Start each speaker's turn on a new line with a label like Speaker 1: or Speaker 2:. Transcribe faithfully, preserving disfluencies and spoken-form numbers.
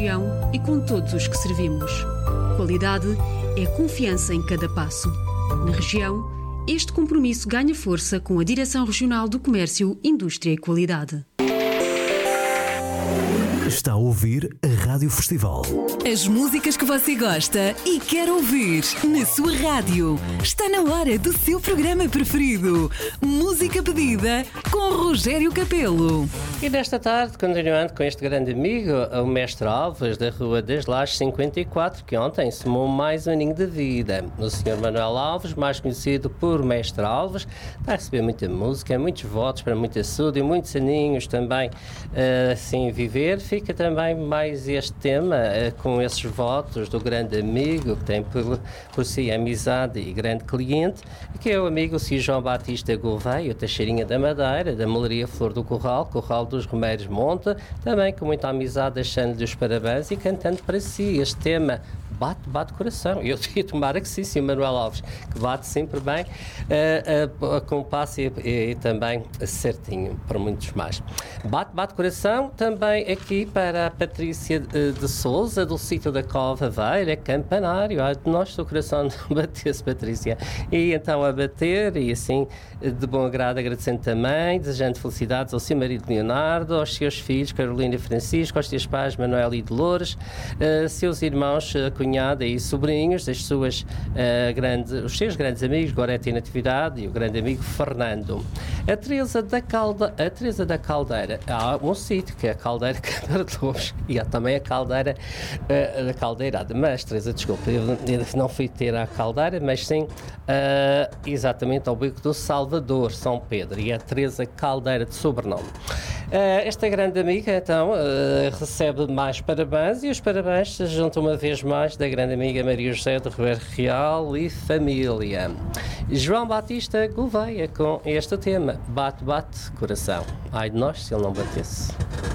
Speaker 1: região e com todos os que servimos. Qualidade é confiança em cada passo. Na região, este compromisso ganha força com a Direção Regional do Comércio, Indústria e Qualidade.
Speaker 2: Está a ouvir a Rádio Festival.
Speaker 3: As músicas que você gosta e quer ouvir na sua rádio. Está na hora do seu programa preferido. Música pedida com Rogério Capelo.
Speaker 4: E nesta tarde, continuando com este grande amigo, o Mestre Alves, da Rua das Lajes cinquenta e quatro, que ontem somou mais um aninho de vida. O senhor Manuel Alves, mais conhecido por Mestre Alves, está a receber muita música, muitos votos para muita saúde e muitos aninhos também uh, assim viver. Fica também mais este tema uh, com esses votos do grande amigo que tem por, por si amizade e grande cliente, que é o amigo Sr. João Batista Gouveia, Teixeirinha da Madeira, da Melaria Flor do Corral, Corral dos Romeiros Monte, também com muita amizade, deixando-lhe os parabéns e cantando para si este tema. Bate, bate coração. Eu ia tomar que sim, senhor Manuel Alves, que bate sempre bem, uh, uh, com passo e, e, e também certinho, para muitos mais. Bate, bate coração, também aqui para a Patrícia de, de Souza, do sítio da Cova Veira, Campanário. Ai, de nós, o coração não bateu-se, Patrícia. E então a bater, e assim, de bom agrado, agradecendo também, desejando felicidades ao seu marido Leonardo, aos seus filhos, Carolina e Francisco, aos seus pais, Manuel e Dolores, uh, seus irmãos, uh, cunhada e sobrinhos, das suas, uh, grandes, os seus grandes amigos, Gorete e Natividade, e o grande amigo Fernando. A Teresa da, Calde... a Teresa da Caldeira, há um sítio que é a Caldeira Câmara de Lobos, e há também a Caldeira uh, da Caldeirada, mas Teresa, desculpa, eu não fui ter a Caldeira, mas sim uh, exatamente ao bico do Salvador, São Pedro, e a Teresa Caldeira de sobrenome. Uh, esta grande amiga, então, uh, recebe mais parabéns, e os parabéns se juntam uma vez mais da grande amiga Maria José de Ribeiro Real e família. João Batista Gouveia com este tema, Bate, Bate, Coração. Ai de nós se ele não batesse.